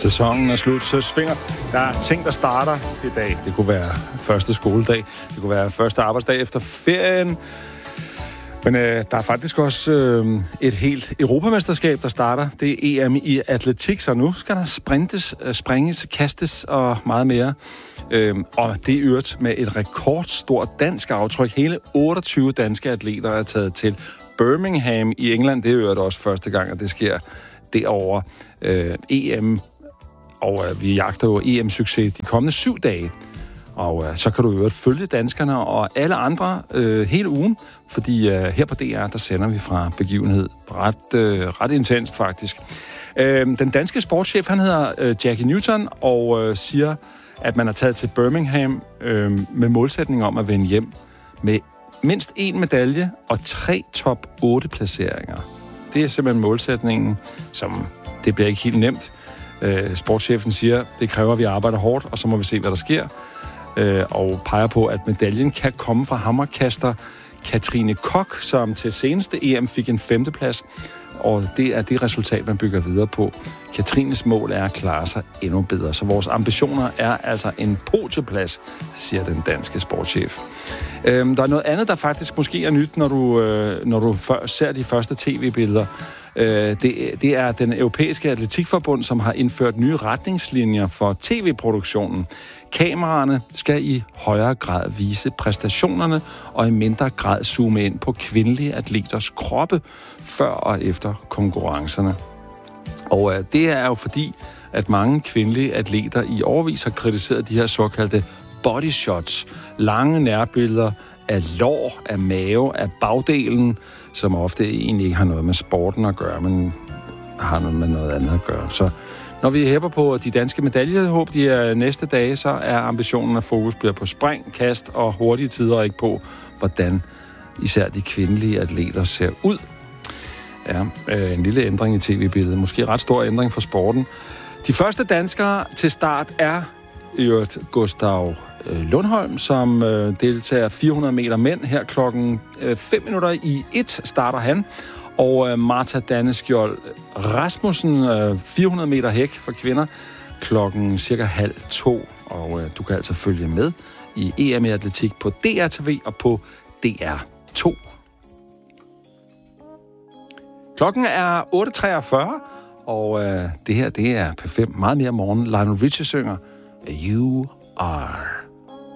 Sæsonen er slut, så svinger. Der er ting, der starter i dag. Det kunne være første skoledag. Det kunne være første arbejdsdag efter ferien. Men der er faktisk også et helt europamesterskab, der starter. Det er EM i atletik, så nu skal der sprintes, springes, kastes og meget mere. Og det er øvrigt med et rekordstort dansk aftryk. Hele 28 danske atleter er taget til Birmingham i England. Det er øvrigt også første gang, at det sker derovre. EM, og vi jagter jo EM-succes de kommende 7 dage. Og så kan du jo følge danskerne og alle andre hele ugen, fordi her på DR, der sender vi fra begivenhed ret intenst faktisk. Den danske sportschef, han hedder Jackie Newton, og siger, at man er taget til Birmingham med målsætning om at vende hjem med mindst 1 medalje og 3 top 8 placeringer. Det er simpelthen målsætningen, som det bliver ikke helt nemt. Sportschefen siger, det kræver, at vi arbejder hårdt, og så må vi se, hvad der sker. Og peger på, at medaljen kan komme fra hammerkaster Katrine Koch, som til seneste EM fik en 5. plads. Og det er det resultat, man bygger videre på. Katrines mål er at klare sig endnu bedre. Så vores ambitioner er altså en podieplads, siger den danske sportschef. Der er noget andet, der faktisk måske er nyt, når du ser de første tv-billeder. Det er den europæiske atletikforbund, som har indført nye retningslinjer for tv-produktionen. Kameraerne skal i højere grad vise præstationerne og i mindre grad zoome ind på kvindelige atleters kroppe før og efter konkurrencerne. Og det er jo fordi, at mange kvindelige atleter i årevis har kritiseret de her såkaldte body shots, lange nærbilleder af lår, af mave, af bagdelen, som ofte egentlig ikke har noget med sporten at gøre, men har noget med noget andet at gøre. Så når vi hæpper på de danske medaljehåb de næste dage, så er ambitionen, at fokus bliver på spring, kast og hurtige tider, og ikke på, hvordan især de kvindelige atleter ser ud. Ja, en lille ændring i tv-billedet. Måske ret stor ændring for sporten. De første danskere til start er Gustav Lundholm, som deltager 400 meter mænd. Her klokken 1:05 starter han. Og Marta Danneskjold Rasmussen, 400 meter hæk for kvinder, klokken cirka 1:30. Og du kan altså følge med i EM i atletik på DRTV og på DR2. Klokken er 8:43, og det her, det er P5. Meget mere morgen. Lionel Richie synger You Are.